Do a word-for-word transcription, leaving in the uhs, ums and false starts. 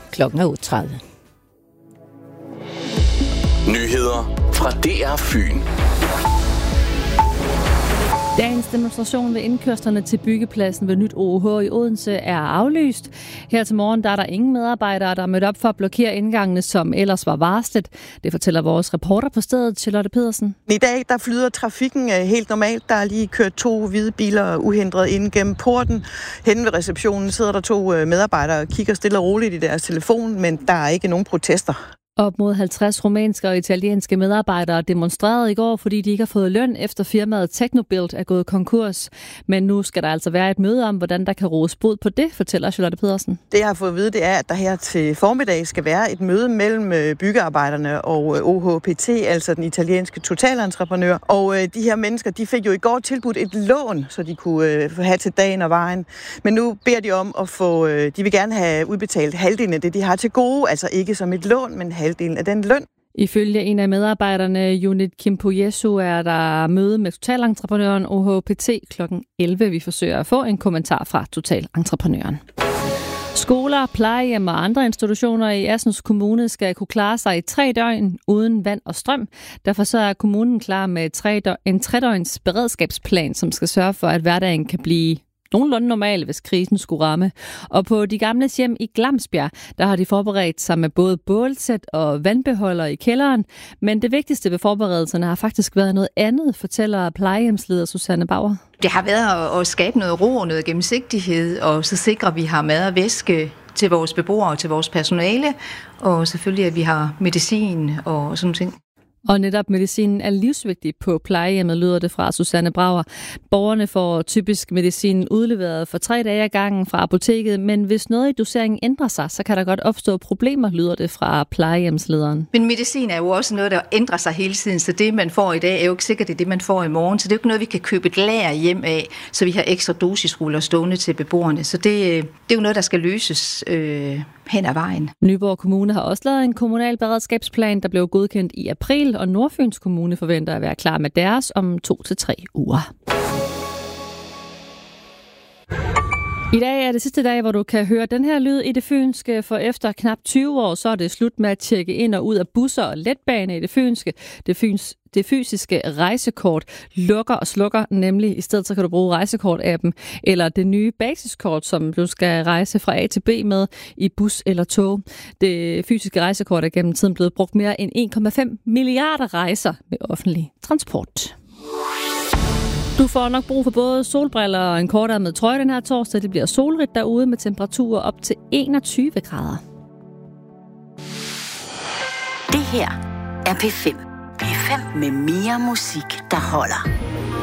klokken otte tredive. Nyheder fra D R Fyn. Dagens demonstration ved indkørslerne til byggepladsen ved Nyt O H i Odense er aflyst. Her til morgen der er der ingen medarbejdere, der er mødt op for at blokere indgangene, som ellers var varslet. Det fortæller vores reporter på stedet, Charlotte Pedersen. I dag der flyder trafikken helt normalt. Der er lige kørt to hvide biler uhindret ind gennem porten. Henne ved receptionen sidder der to medarbejdere og kigger stille og roligt i deres telefon, men der er ikke nogen protester. Op mod halvtreds rumænske og italienske medarbejdere demonstrerede i går, fordi de ikke har fået løn efter firmaet Technobuild er gået konkurs. Men nu skal der altså være et møde om, hvordan der kan rådes bod på det, fortæller Charlotte Pedersen. Det jeg har fået at vide, det er, at der her til formiddag skal være et møde mellem byggearbejderne og O H P T, altså den italienske totalentreprenør. Og de her mennesker, de fik jo i går tilbudt et lån, så de kunne have til dagen og vejen. Men nu beder de om at få, de vil gerne have udbetalt halvdelen af det, de har til gode, altså ikke som et lån, men halvdelen af den løn. Ifølge en af medarbejderne, Junit Kimpoyesu, er der møde med totalentreprenøren O H P T klokken elleve. Vi forsøger at få en kommentar fra totalentreprenøren. Skoler, plejehjem og andre institutioner i Assens Kommune skal kunne klare sig i tre døgn uden vand og strøm. Derfor så er kommunen klar med tre døgn, en tredøgns beredskabsplan, som skal sørge for, at hverdagen kan blive nogenlunde normal, hvis krisen skulle ramme. Og på de gamle hjem i Glamsbjerg, der har de forberedt sig med både bålsæt og vandbeholder i kælderen. Men det vigtigste ved forberedelserne har faktisk været noget andet, fortæller plejehjemsleder Susanne Bauer. Det har været at skabe noget ro og noget gennemsigtighed, og så sikre, at vi har mad og væske til vores beboere og til vores personale, og selvfølgelig, at vi har medicin og sådan ting. Og netop medicinen er livsvigtig på plejehjemmet, lyder det fra Susanne Bauer. Borgerne får typisk medicinen udleveret for tre dage ad gangen fra apoteket, men hvis noget i doseringen ændrer sig, så kan der godt opstå problemer, lyder det fra plejehjemslederen. Men medicin er jo også noget, der ændrer sig hele tiden, så det, man får i dag, er jo ikke sikkert, det er det, man får i morgen. Så det er jo ikke noget, vi kan købe et lager hjem af, så vi har ekstra dosisruller stående til beboerne. Så det, det er jo noget, der skal løses øh, hen ad vejen. Nyborg Kommune har også lavet en kommunal beredskabsplan, der blev godkendt i april, og Nordfyns Kommune forventer at være klar med deres om to til tre uger. I dag er det sidste dag, hvor du kan høre den her lyd i det fynske, for efter knap tyve år, så er det slut med at tjekke ind og ud af busser og letbane i det fynske. Det, fyns, det fysiske rejsekort lukker og slukker, nemlig i stedet så kan du bruge rejsekort-appen, eller det nye basiskort, som du skal rejse fra A til B med i bus eller tog. Det fysiske rejsekort er gennem tiden blevet brugt mere end en komma fem milliarder rejser med offentlig transport. Du får nok brug for både solbriller og en kortærmet trøje den her torsdag. Det bliver solrigt derude med temperaturer op til enogtyve grader. Det her er P fem. P fem med mere musik, der holder.